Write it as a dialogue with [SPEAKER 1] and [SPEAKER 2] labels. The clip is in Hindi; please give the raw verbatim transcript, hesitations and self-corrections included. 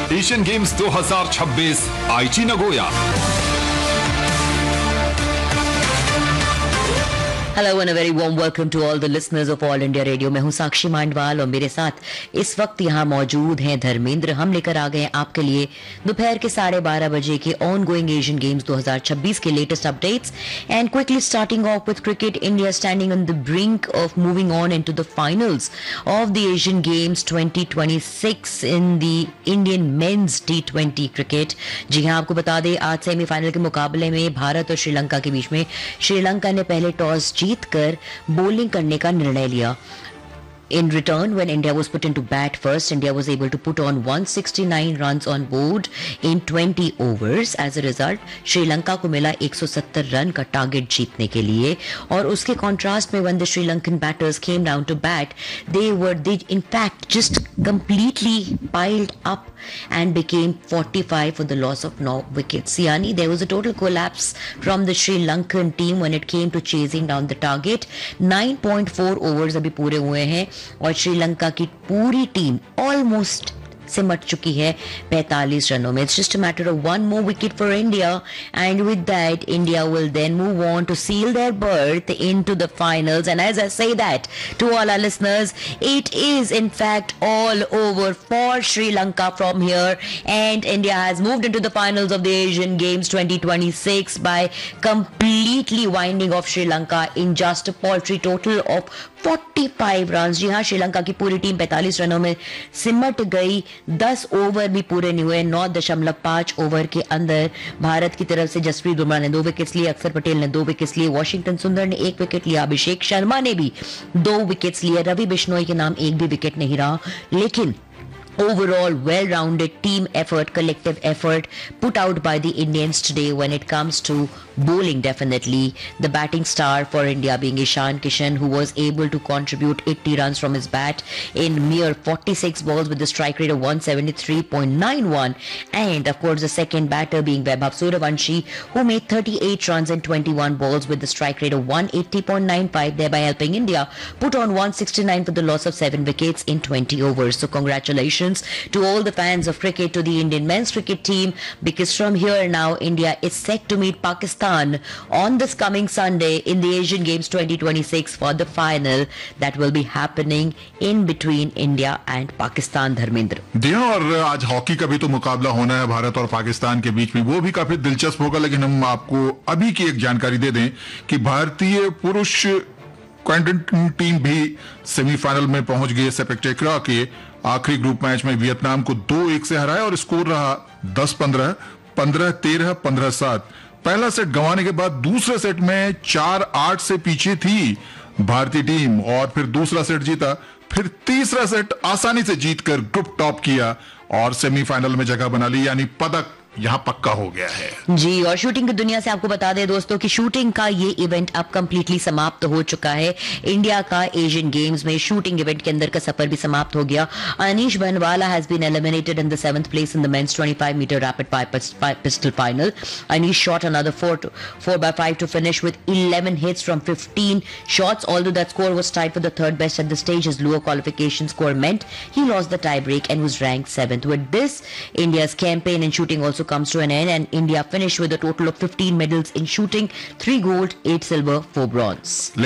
[SPEAKER 1] एशियन गेम्स दो हज़ार छब्बीस आईची Nagoya.
[SPEAKER 2] Hello and a very warm welcome to all the listeners of all India radio. मैं हूं साक्षी मांडवाल और मेरे साथ इस वक्त यहां मौजूद हैं धर्मेंद्र। हम लेकर आ गए हैं आपके लिए दोपहर के साढ़े बारह बजे के ऑन गोइंग एशियन गेम्स दो हज़ार छब्बीस के latest updates. And quickly starting of with cricket, India standing on the brink of moving on into the finals of the Asian games twenty twenty six in the Indian mains T twenty cricket. जी हां, आपको बता दें आज सेमीफाइनल के मुकाबले में भारत और श्रीलंका के बीच में श्रीलंका ने पहले टॉस जीतकर बॉलिंग करने का निर्णय लिया। In return, when India was put into bat first, India was able to put on one hundred sixty-nine runs on board in twenty overs. As a result, Sri Lanka को मिला एक सौ सत्तर रन का टारगेट जीतने के लिए। और उसके कॉन्ट्रास्ट में when the Sri Lankan batters came down to bat, they were they in fact just completely piled up and became forty-five for the loss of no wickets. Yani, there was a total collapse from the Sri Lankan team when it came to chasing down the target. nine point four overs अभी पूरे हुए हैं और श्रीलंका की पूरी टीम ऑलमोस्ट सिमट चुकी है पैंतालीस रनों में। It's just a matter of one more wicket for India, and with that, India will then move on to seal their berth into the finals. And as I say that to all our listeners, it is in fact all over for Sri Lanka from here, and India has moved into the finals of the Asian Games twenty twenty-six by completely winding off Sri Lanka in just a paltry total of forty-five runs. जी हाँ, श्रीलंका की पूरी टीम पैंतालीस रनों में सिमट गई। दस ओवर भी पूरे नहीं हुए। नौ दशमलव पांच ओवर के अंदर भारत की तरफ से जसप्रीत बुमराह ने दो विकेट्स लिए, अक्षर पटेल ने दो विकेट्स लिए, वॉशिंगटन सुंदर ने एक विकेट लिया, अभिषेक शर्मा ने भी दो विकेट्स लिए, रवि बिश्नोई के नाम एक भी विकेट नहीं रहा। लेकिन overall well-rounded team effort, collective effort put out by the Indians today when it comes to bowling. Definitely the batting star for India being Ishan Kishan, who was able to contribute eighty runs from his bat in mere forty-six balls with the strike rate of one seventy-three point nine one, and of course the second batter being Vaibhav Sooryavanshi, who made thirty-eight runs in twenty-one balls with the strike rate of one eighty point nine five, thereby helping India put on one sixty-nine for the loss of seven wickets in twenty overs. So congratulations to all the fans of cricket, to the Indian men's cricket team, because from here now India is set to meet Pakistan on this coming Sunday in the Asian Games twenty twenty-six for the final that will be happening in between India and Pakistan. Dharmendra
[SPEAKER 3] ji हाँ, और आज हॉकी का भी तो मुकाबला होना है भारत और पाकिस्तान के बीच में, वो भी काफी दिलचस्प होगा। लेकिन हम आपको अभी की एक जानकारी दे दें कि भारतीय पुरुष क्वाड्रंट टीम भी सेमीफाइनल में पहुंच गई। सेपक-टकरा के आखिरी ग्रुप मैच में वियतनाम को दो एक से हराया और स्कोर रहा दस पंद्रह, पंद्रह तेरह, पंद्रह सात। पहला सेट गंवाने के बाद दूसरे सेट में चार आठ से पीछे थी भारतीय टीम और फिर दूसरा सेट जीता, फिर तीसरा सेट आसानी से जीतकर ग्रुप टॉप किया और सेमीफाइनल में जगह बना ली, यानी पदक यहाँ पक्का हो गया है।
[SPEAKER 2] जी, और शूटिंग की दुनिया से आपको बता दें दोस्तों कि शूटिंग का ये इवेंट अब कंप्लीटली समाप्त हो चुका है। इंडिया का एशियन गेम्स में शूटिंग इवेंट के अंदर का सफर भी समाप्त हो गया। अनीश बनवाला has been eliminated in the seventh place in the mains twenty-five meter rapid pistol final. Anish shot another four to, four by five to finish with eleven hits from fifteen shots. Although that score was tied for the third best at the stage, his lower qualification score meant he lost the tie break and was ranked seventh. With this, India's campaign in shooting also comes to an end, and India finished with a total of fifteen medals in shooting, three gold, eight silver, four bronze.